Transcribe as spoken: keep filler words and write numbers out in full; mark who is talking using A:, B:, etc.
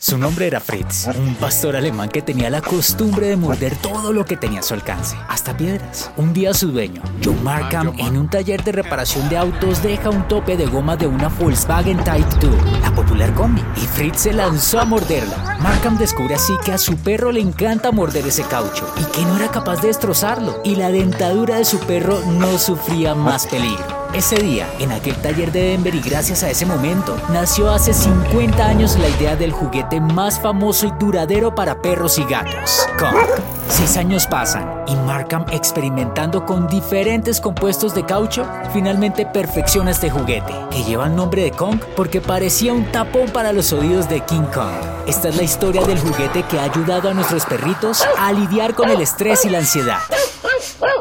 A: Su nombre era Fritz, un pastor alemán que tenía la costumbre de morder todo lo que tenía a su alcance, hasta piedras. Un día su dueño, John Markham, en un taller de reparación de autos, deja un tope de goma de una Volkswagen Type dos, la popular combi, y Fritz se lanzó a morderla. Markham descubre así que a su perro le encanta morder ese caucho y que no era capaz de destrozarlo, y la dentadura de su perro no sufría más peligro. Ese día, en aquel taller de Denver, y gracias a ese momento, nació hace cincuenta años la idea del juguete más famoso y duradero para perros y gatos, Kong. Seis años pasan y Markham, experimentando con diferentes compuestos de caucho, finalmente perfecciona este juguete, que lleva el nombre de Kong porque parecía un tapón para los oídos de King Kong. Esta es la historia del juguete que ha ayudado a nuestros perritos a lidiar con el estrés y la ansiedad.